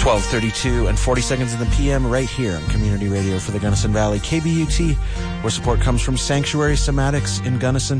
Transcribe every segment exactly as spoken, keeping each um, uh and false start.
twelve thirty-two and forty seconds in the P M right here on Community Radio for the Gunnison Valley, K B U T, where support comes from Sanctuary Somatics in Gunnison.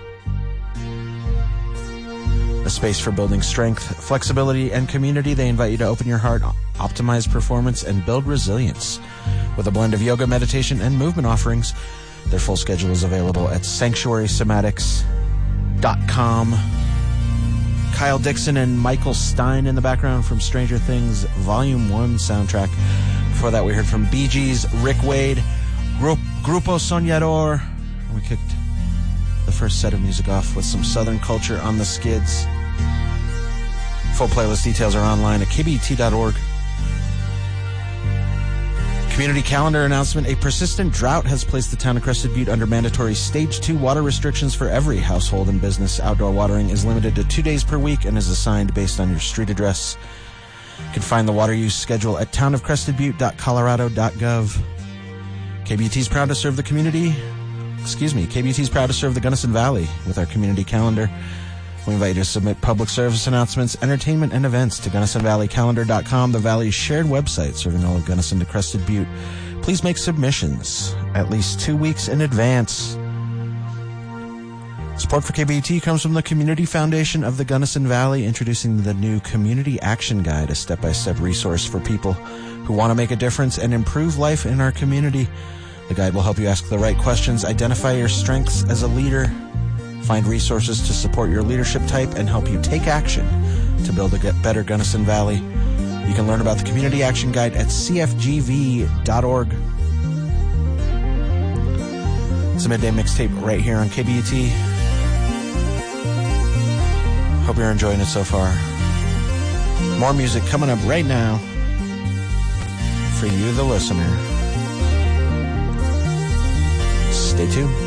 A space for building strength, flexibility, and community. They invite you to open your heart, optimize performance, and build resilience. With a blend of yoga, meditation, and movement offerings, their full schedule is available at sanctuary somatics dot com. Kyle Dixon and Michael Stein in the background from Stranger Things Volume one soundtrack. Before that, we heard from Bee Gees, Rick Wade, Gru- Grupo Soñador. And we kicked the first set of music off with some Southern Culture on the Skids. Full playlist details are online at k b t dot org. Community calendar announcement. A persistent drought has placed the town of Crested Butte under mandatory Stage two water restrictions for every household and business. Outdoor watering is limited to two days per week and is assigned based on your street address. You can find the water use schedule at town of crested butte dot colorado dot gov. K B U T is proud to serve the community. Excuse me, K B U T is proud to serve the Gunnison Valley with our community calendar. We invite you to submit public service announcements, entertainment, and events to gunnison valley calendar dot com, the Valley's shared website serving all of Gunnison to Crested Butte. Please make submissions at least two weeks in advance. Support for K B U T comes from the Community Foundation of the Gunnison Valley, introducing the new Community Action Guide, a step-by-step resource for people who want to make a difference and improve life in our community. The guide will help you ask the right questions, identify your strengths as a leader, find resources to support your leadership type, and help you take action to build a better Gunnison Valley. You can learn about the Community Action Guide at c f g v dot org. It's a midday mixtape right here on K B U T. Hope you're enjoying it so far. More music coming up right now for you, the listener. Stay tuned.